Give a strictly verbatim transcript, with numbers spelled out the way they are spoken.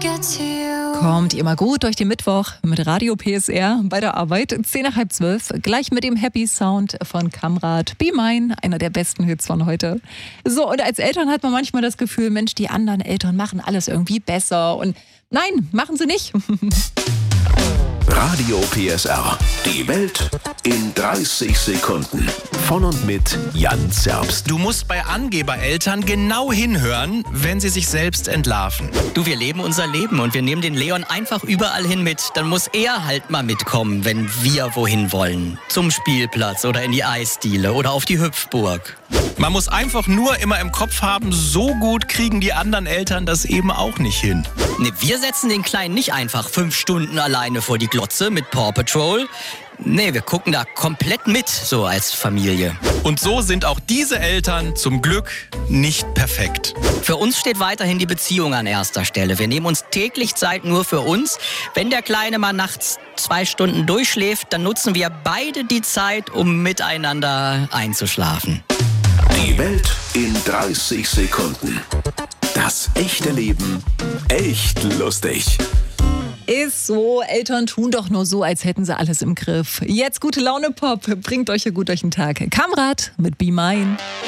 Kommt ihr mal gut durch den Mittwoch mit Radio P S R bei der Arbeit. zehn nach halb zwölf, gleich mit dem Happy Sound von Kamrat. Be Mine, einer der besten Hits von heute. So, und als Eltern hat man manchmal das Gefühl, Mensch, die anderen Eltern machen alles irgendwie besser. Und nein, machen sie nicht. Radio P S R. Die Welt in dreißig Sekunden. Von und mit Jan Zerbst. Du musst bei Angebereltern genau hinhören, wenn sie sich selbst entlarven. Du, wir leben unser Leben und wir nehmen den Leon einfach überall hin mit. Dann muss er halt mal mitkommen, wenn wir wohin wollen. Zum Spielplatz oder in die Eisdiele oder auf die Hüpfburg. Man muss einfach nur immer im Kopf haben, so gut kriegen die anderen Eltern das eben auch nicht hin. Ne, wir setzen den Kleinen nicht einfach fünf Stunden alleine vor die Glotze mit Paw Patrol. Nee, wir gucken da komplett mit, so als Familie. Und so sind auch diese Eltern zum Glück nicht perfekt. Für uns steht weiterhin die Beziehung an erster Stelle. Wir nehmen uns täglich Zeit nur für uns. Wenn der Kleine mal nachts zwei Stunden durchschläft, dann nutzen wir beide die Zeit, um miteinander einzuschlafen. Die Welt in dreißig Sekunden. Das echte Leben echt lustig. Ist so, Eltern tun doch nur so, als hätten sie alles im Griff. Jetzt gute Laune Pop, bringt euch ja gut durch den Tag. Kamrat mit Be Mine.